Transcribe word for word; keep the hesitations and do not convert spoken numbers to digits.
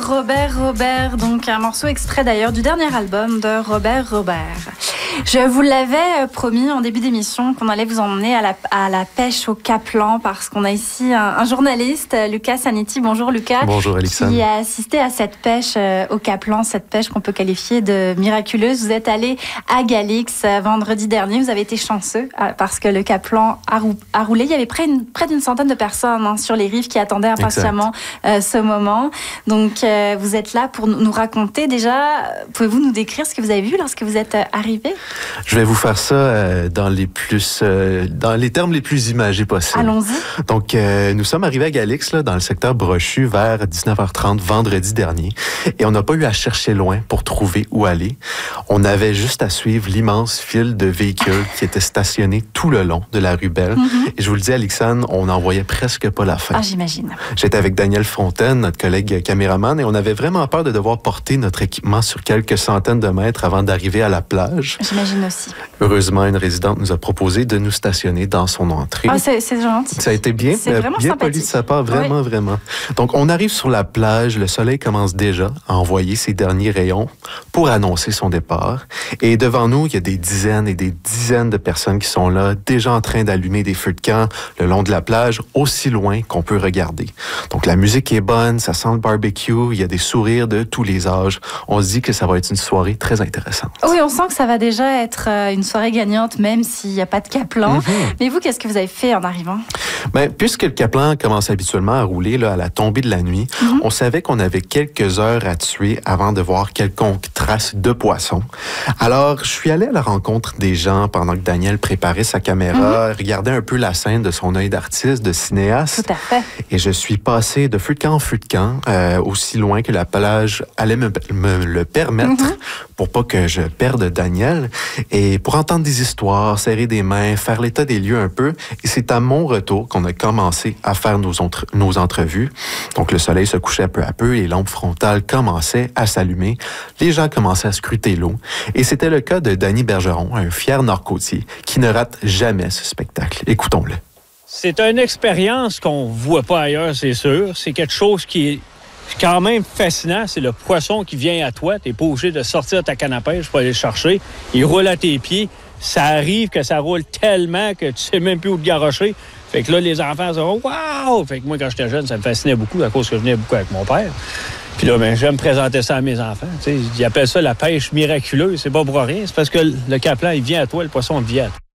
Robert Robert, donc un morceau extrait d'ailleurs du dernier album de Robert Robert. Je vous l'avais promis en début d'émission qu'on allait vous emmener à la, à la pêche au Caplan parce qu'on a ici un, un journaliste, Lucas Saniti. Bonjour Lucas. Bonjour Alexandre. Qui a assisté à cette pêche au Caplan, cette pêche qu'on peut qualifier de miraculeuse. Vous êtes allé à Galix vendredi dernier. Vous avez été chanceux parce que le Caplan a, rou- a roulé. Il y avait près, une, près d'une centaine de personnes hein, sur les rives qui attendaient impatiemment euh, ce moment. Donc euh, vous êtes là pour nous raconter déjà. Pouvez-vous nous décrire ce que vous avez vu lorsque vous êtes arrivé? Je vais vous faire ça euh, dans les plus, euh, dans les termes les plus imagés possibles. Allons-y. Donc, euh, nous sommes arrivés à Galix, là, dans le secteur Brochu, vers dix-neuf heures trente vendredi dernier, et on n'a pas eu à chercher loin pour trouver où aller. On avait juste à suivre l'immense file de véhicules qui étaient stationnés tout le long de la rue Belle. Mm-hmm. Et je vous le dis, Alexandre, on n'en voyait presque pas la fin. Ah, j'imagine. J'étais avec Daniel Fontaine, notre collègue caméraman, et on avait vraiment peur de devoir porter notre équipement sur quelques centaines de mètres avant d'arriver à la plage. J'imagine aussi. Heureusement, une résidente nous a proposé de nous stationner dans son entrée. Ah, c'est, c'est gentil. Ça a été bien, c'est vraiment bien sympathique. poli de sa part, vraiment, oui. vraiment. Donc, on arrive sur la plage, le soleil commence déjà à envoyer ses derniers rayons pour annoncer son départ. Et devant nous, il y a des dizaines et des dizaines de personnes qui sont là, déjà en train d'allumer des feux de camp le long de la plage, aussi loin qu'on peut regarder. Donc, la musique est bonne, ça sent le barbecue, il y a des sourires de tous les âges. On se dit que ça va être une soirée très intéressante. Oui, on sent que ça va déjà être une soirée gagnante, même s'il n'y a pas de Caplan. Mm-hmm. Mais vous, qu'est-ce que vous avez fait en arrivant? Ben, puisque le Caplan commence habituellement à rouler là, à la tombée de la nuit, mm-hmm. on savait qu'on avait quelques heures à tuer avant de voir quelconque trace de poisson. Alors, je suis allé à la rencontre des gens pendant que Daniel préparait sa caméra, mm-hmm. regardait un peu la scène de son œil d'artiste, de cinéaste. Tout à fait. Et je suis passé de feu de camp en feu de camp, euh, aussi loin que la plage allait me, me le permettre, mm-hmm. pour pas que je perde Daniel. Et pour entendre des histoires, serrer des mains, faire l'état des lieux un peu. Et c'est à mon retour qu'on a commencé à faire nos, entre- nos entrevues. Donc, le soleil se couchait peu à peu, les lampes frontales commençaient à s'allumer. Les gens commençaient à scruter l'eau. Et c'était le cas de Danny Bergeron, un fier nord-côtier, qui ne rate jamais ce spectacle. Écoutons-le. C'est une expérience qu'on ne voit pas ailleurs, c'est sûr. C'est quelque chose qui est quand même fascinant. C'est le poisson qui vient à toi. Tu n'es pas obligé de sortir ta canne à pêche pour aller le chercher. Il roule à tes pieds. Ça arrive que ça roule tellement que tu sais même plus où te garrocher. Fait que là, les enfants se disent « Wow! » Fait que moi, quand j'étais jeune, ça me fascinait beaucoup à cause que je venais beaucoup avec mon père. Puis là, ben, j'aime présenter ça à mes enfants. T'sais, ils appellent ça la pêche miraculeuse. C'est pas pour rien. C'est parce que le Caplan, il vient à toi, le poisson vient à toi.